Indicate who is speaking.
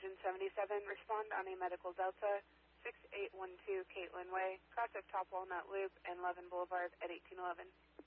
Speaker 1: Engine 77, respond on a medical Delta 6812 Caitlin Way, cross of Top Walnut Loop and Levin Boulevard at 1811.